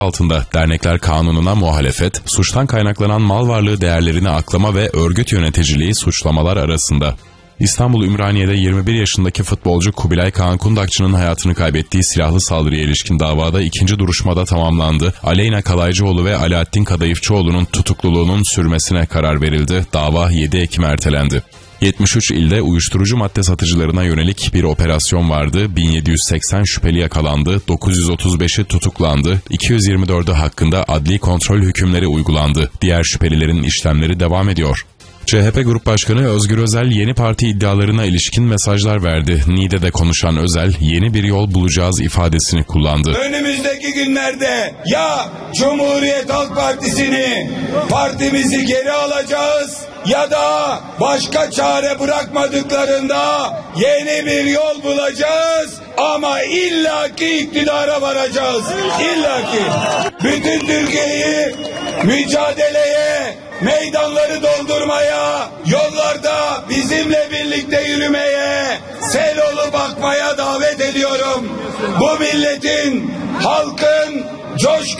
altında dernekler kanununa muhalefet, suçtan kaynaklanan mal varlığı değerlerini aklama ve örgüt yöneticiliği suçlamalar arasında. İstanbul Ümraniye'de 21 yaşındaki futbolcu Kubilay Kaan Kundakçı'nın hayatını kaybettiği silahlı saldırıya ilişkin davada ikinci duruşmada tamamlandı. Aleyna Kalaycıoğlu ve Alaaddin Kadayıfçıoğlu'nun tutukluluğunun sürmesine karar verildi. Dava 7 Ekim ertelendi. 73 ilde uyuşturucu madde satıcılarına yönelik bir operasyon vardı. 1780 şüpheli yakalandı, 935'i tutuklandı, 224'ü hakkında adli kontrol hükümleri uygulandı. Diğer şüphelilerin işlemleri devam ediyor. CHP Grup Başkanı Özgür Özel yeni parti iddialarına ilişkin mesajlar verdi. Niğde'de konuşan Özel, yeni bir yol bulacağız ifadesini kullandı. Önümüzdeki günlerde ya Cumhuriyet Halk Partisi'ni, partimizi geri alacağız ya da başka çare bırakmadıklarında yeni bir yol bulacağız ama illaki iktidara varacağız. İllaki. Bütün Türkiye'yi mücadeleye, meydanları doldurmaya, yollarda bizimle birlikte yürümeye, sel olup akmaya davet ediyorum. Bu milletin, halkın coşku